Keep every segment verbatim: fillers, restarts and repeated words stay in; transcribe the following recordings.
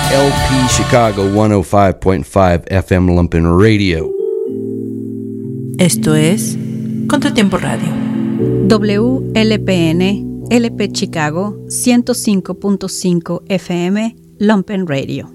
L P Chicago ciento cinco punto cinco F M Lumpen Radio. Esto es Contratiempo Radio. W L P N, L P Chicago ciento cinco punto cinco F M Lumpen Radio.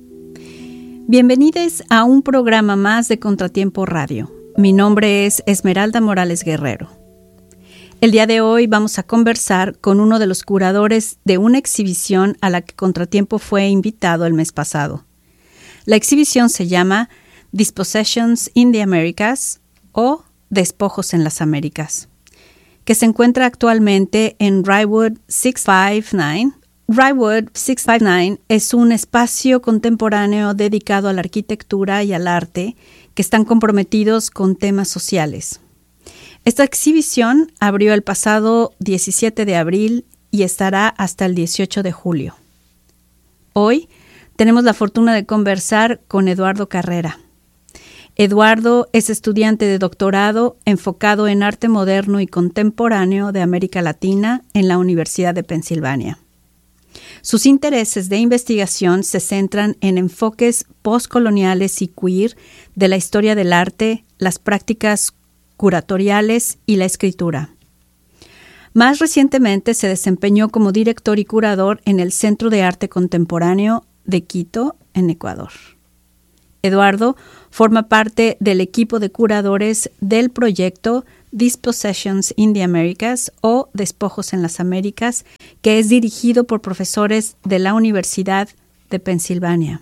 Bienvenidos a un programa más de Contratiempo Radio. Mi nombre es Esmeralda Morales Guerrero. El día de hoy vamos a conversar con uno de los curadores de una exhibición a la que Contratiempo fue invitado el mes pasado. La exhibición se llama Dispossessions in the Americas o Despojos en las Américas, que se encuentra actualmente en Rywood seiscientos cincuenta y nueve. Rywood seiscientos cincuenta y nueve es un espacio contemporáneo dedicado a la arquitectura y al arte que están comprometidos con temas sociales. Esta exhibición abrió el pasado diecisiete de abril y estará hasta el dieciocho de julio. Hoy tenemos la fortuna de conversar con Eduardo Carrera. Eduardo es estudiante de doctorado enfocado en arte moderno y contemporáneo de América Latina en la Universidad de Pensilvania. Sus intereses de investigación se centran en enfoques postcoloniales y queer de la historia del arte, las prácticas curatoriales y la escritura. Más recientemente se desempeñó como director y curador en el Centro de Arte Contemporáneo de Quito, en Ecuador. Eduardo forma parte del equipo de curadores del proyecto Dispossessions in the Americas o Despojos en las Américas, que es dirigido por profesores de la Universidad de Pensilvania.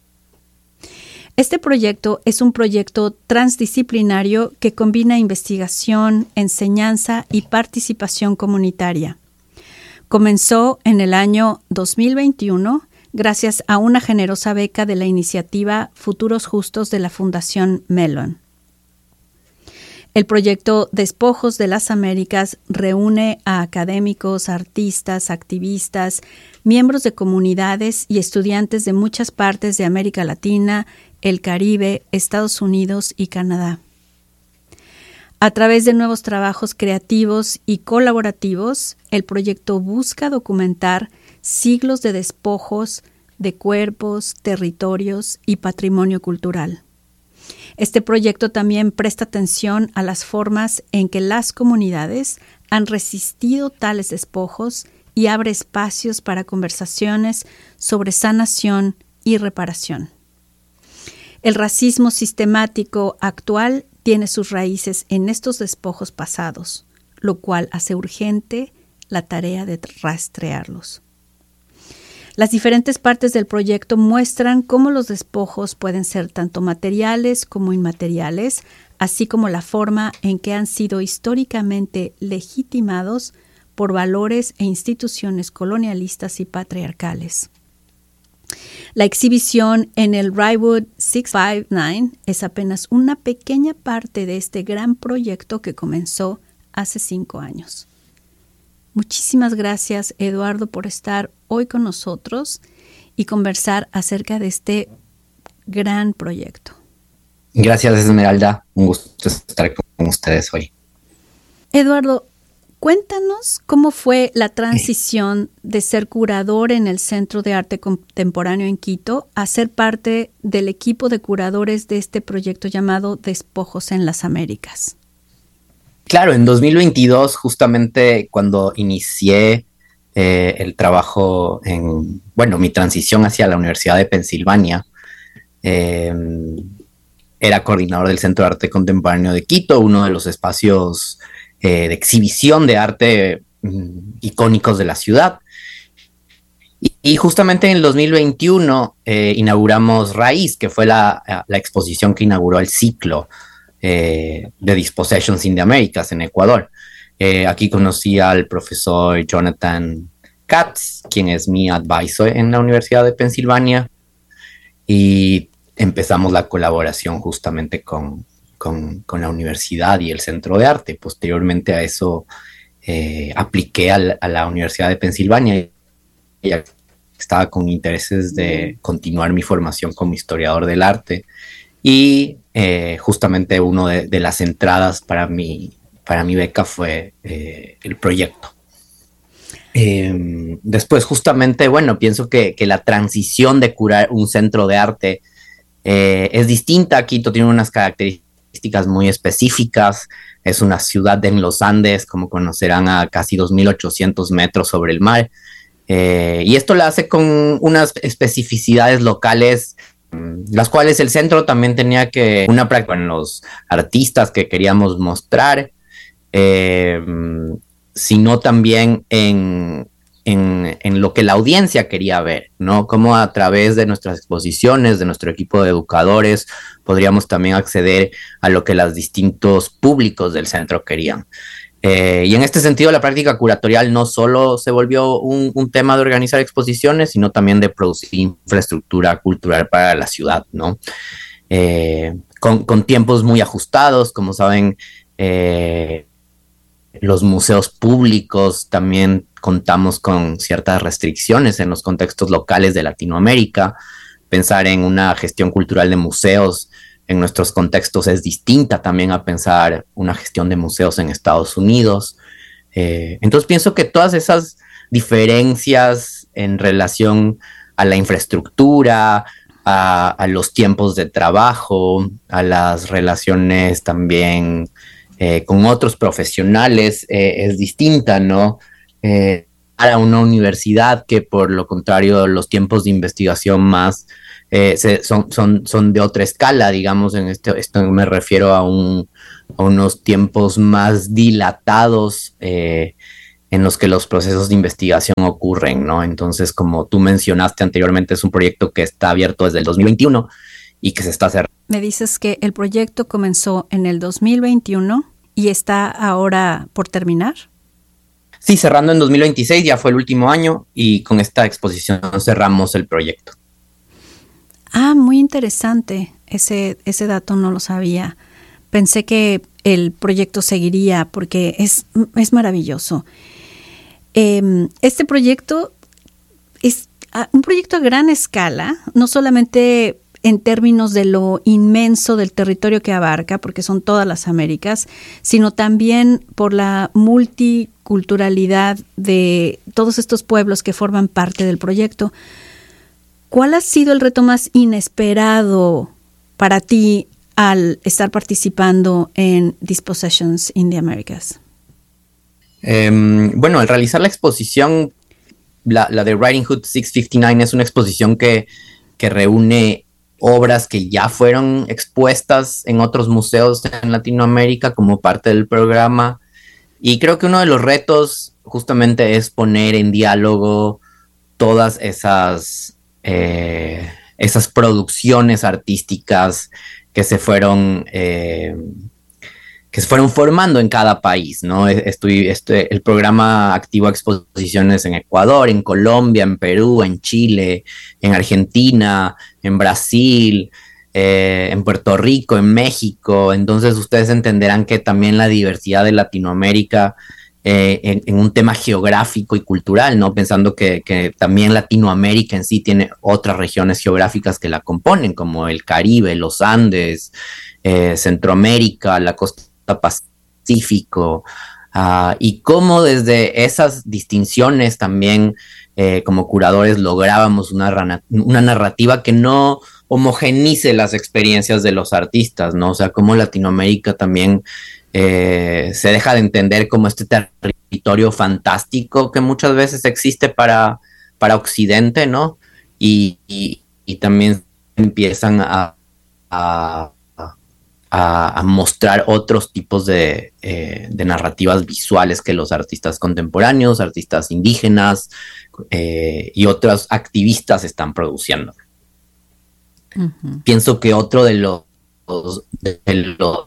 Este proyecto es un proyecto transdisciplinario que combina investigación, enseñanza y participación comunitaria. Comenzó en el año dos mil veintiuno gracias a una generosa beca de la iniciativa Futuros Justos de la Fundación Mellon. El proyecto Despojos de las Américas reúne a académicos, artistas, activistas, miembros de comunidades y estudiantes de muchas partes de América Latina, el Caribe, Estados Unidos y Canadá. A través de nuevos trabajos creativos y colaborativos, el proyecto busca documentar siglos de despojos de cuerpos, territorios y patrimonio cultural. Este proyecto también presta atención a las formas en que las comunidades han resistido tales despojos y abre espacios para conversaciones sobre sanación y reparación. El racismo sistemático actual tiene sus raíces en estos despojos pasados, lo cual hace urgente la tarea de rastrearlos. Las diferentes partes del proyecto muestran cómo los despojos pueden ser tanto materiales como inmateriales, así como la forma en que han sido históricamente legitimados por valores e instituciones colonialistas y patriarcales. La exhibición en el Rywood seiscientos cincuenta y nueve es apenas una pequeña parte de este gran proyecto que comenzó hace cinco años. Muchísimas gracias, Eduardo, por estar hoy con nosotros y conversar acerca de este gran proyecto. Gracias, Esmeralda. Un gusto estar con ustedes hoy. Eduardo, cuéntanos cómo fue la transición de ser curador en el Centro de Arte Contemporáneo en Quito a ser parte del equipo de curadores de este proyecto llamado Despojos en las Américas. Claro, en dos mil veintidós, justamente cuando inicié eh, el trabajo en, bueno, mi transición hacia la Universidad de Pensilvania, eh, era coordinador del Centro de Arte Contemporáneo de Quito, uno de los espacios eh, de exhibición de arte mm, icónicos de la ciudad. Y, y justamente en el dos mil veintiuno eh, inauguramos Raíz, que fue la, la exposición que inauguró el ciclo Eh, de Dispossessions in the Americas en Ecuador. Eh, aquí conocí al profesor Jonathan Katz, quien es mi advisor en la Universidad de Pensilvania, y empezamos la colaboración justamente con, con, con la universidad y el Centro de Arte. Posteriormente a eso eh, apliqué al, a la Universidad de Pensilvania y estaba con intereses de continuar mi formación como historiador del arte. Y eh, justamente una de, de las entradas para mi, para mi beca fue eh, el proyecto. Eh, después, justamente, bueno, pienso que, que la transición de curar un centro de arte eh, es distinta. Quito tiene unas características muy específicas. Es una ciudad en los Andes, como conocerán, a casi dos mil ochocientos metros sobre el mar. Eh, y esto lo hace con unas especificidades locales, las cuales el centro también tenía que una práctica en los artistas que queríamos mostrar, eh, sino también en, en, en lo que la audiencia quería ver, ¿no? Cómo a través de nuestras exposiciones, de nuestro equipo de educadores, podríamos también acceder a lo que los distintos públicos del centro querían. Eh, y en este sentido, la práctica curatorial no solo se volvió un, un tema de organizar exposiciones, sino también de producir infraestructura cultural para la ciudad, ¿no? Eh, con, con tiempos muy ajustados, como saben, eh, los museos públicos también contamos con ciertas restricciones en los contextos locales de Latinoamérica. Pensar en una gestión cultural de museos en nuestros contextos es distinta también a pensar una gestión de museos en Estados Unidos. Eh, entonces pienso que todas esas diferencias en relación a la infraestructura, a, a los tiempos de trabajo, a las relaciones también eh, con otros profesionales eh, es distinta, ¿no? Eh, para una universidad que por lo contrario los tiempos de investigación más Eh, se, son, son, son de otra escala, digamos, en este, esto me refiero a, un, a unos tiempos más dilatados eh, en los que los procesos de investigación ocurren, ¿no? Entonces, como tú mencionaste anteriormente, es un proyecto que está abierto desde el dos mil veintiuno y que se está cerrando. Me dices que el proyecto comenzó en el dos mil veintiuno y está ahora por terminar. Sí, cerrando en dos mil veintiséis, ya fue el último año y con esta exposición cerramos el proyecto. Ah, muy interesante. Ese, ese dato no lo sabía. Pensé que el proyecto seguiría porque es, es maravilloso. Eh, este proyecto es un proyecto a gran escala, no solamente en términos de lo inmenso del territorio que abarca, porque son todas las Américas, sino también por la multiculturalidad de todos estos pueblos que forman parte del proyecto. ¿Cuál ha sido el reto más inesperado para ti al estar participando en Dispossessions in the Americas? Eh, bueno, al realizar la exposición, la, la de Writing Hood seiscientos cincuenta y nueve es una exposición que, que reúne obras que ya fueron expuestas en otros museos en Latinoamérica como parte del programa. Y creo que uno de los retos justamente es poner en diálogo todas esas... Eh, esas producciones artísticas que se fueron eh, que se fueron formando en cada país, ¿no? Estoy, este, el programa activa exposiciones en Ecuador, en Colombia, en Perú, en Chile, en Argentina, en Brasil, eh, en Puerto Rico, en México. Entonces ustedes entenderán que también la diversidad de Latinoamérica Eh, en, en un tema geográfico y cultural, ¿no? Pensando que, que también Latinoamérica en sí tiene otras regiones geográficas que la componen, como el Caribe, los Andes, eh, Centroamérica, la costa Pacífico, uh, y cómo desde esas distinciones también eh, como curadores lográbamos una, una narrativa que no homogenice las experiencias de los artistas, ¿no? O sea, cómo Latinoamérica también Eh, se deja de entender como este territorio fantástico que muchas veces existe para, para Occidente, ¿no? Y, y, y también empiezan a, a, a, a mostrar otros tipos de, eh, de narrativas visuales que los artistas contemporáneos, artistas indígenas eh, y otros activistas están produciendo. Uh-huh. Pienso que otro de los, de los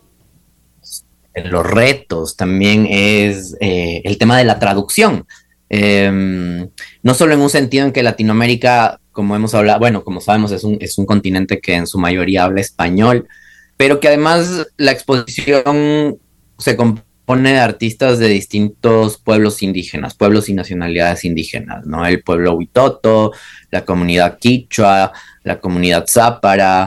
los retos también es eh, el tema de la traducción. Eh, no solo en un sentido en que Latinoamérica, como hemos hablado, bueno, como sabemos, es un, es un continente que en su mayoría habla español, pero que además la exposición se compone de artistas de distintos pueblos indígenas, pueblos y nacionalidades indígenas, ¿no? El pueblo Huitoto, la comunidad Quichua, la comunidad Zápara,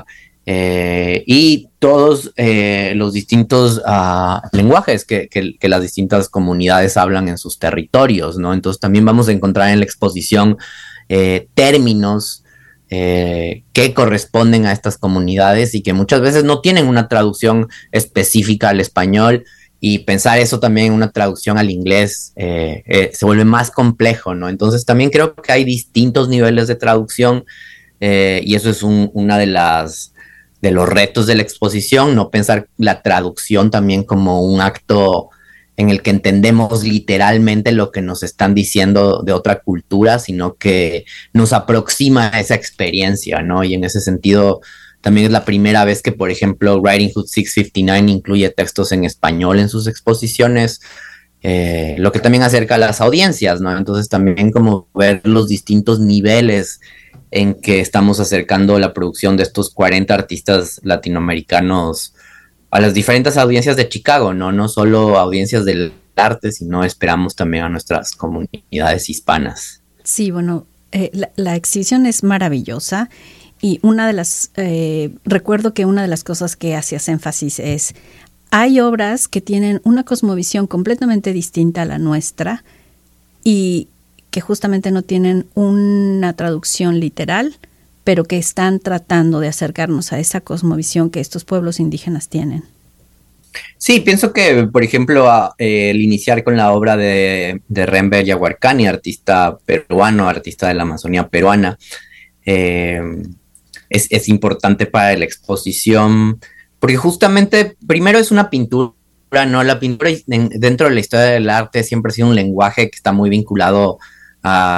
eh, y todos eh, los distintos uh, lenguajes que, que, que las distintas comunidades hablan en sus territorios, ¿no? Entonces también vamos a encontrar en la exposición eh, términos eh, que corresponden a estas comunidades y que muchas veces no tienen una traducción específica al español, y pensar eso también en una traducción al inglés eh, eh, se vuelve más complejo, ¿no? Entonces también creo que hay distintos niveles de traducción eh, y eso es un, una de las de los retos de la exposición, no pensar la traducción también como un acto en el que entendemos literalmente lo que nos están diciendo de otra cultura, sino que nos aproxima a esa experiencia, ¿no? Y en ese sentido también es la primera vez que, por ejemplo, Writing Hood seiscientos cincuenta y nueve incluye textos en español en sus exposiciones, eh, lo que también acerca a las audiencias, ¿no? Entonces también como ver los distintos niveles en que estamos acercando la producción de estos cuarenta artistas latinoamericanos a las diferentes audiencias de Chicago, ¿no? No solo audiencias del arte, sino esperamos también a nuestras comunidades hispanas. Sí, bueno, eh, la, la exhibición es maravillosa. Y una de las, eh, recuerdo que una de las cosas que hacías énfasis es, hay obras que tienen una cosmovisión completamente distinta a la nuestra y que justamente no tienen una traducción literal, pero que están tratando de acercarnos a esa cosmovisión que estos pueblos indígenas tienen. Sí, pienso que, por ejemplo, a, eh, el iniciar con la obra de, de Renber Yaguarcani, artista peruano, artista de la Amazonía peruana, eh, Es, es importante para la exposición, porque justamente, primero es una pintura, ¿no? La pintura en, dentro de la historia del arte siempre ha sido un lenguaje que está muy vinculado a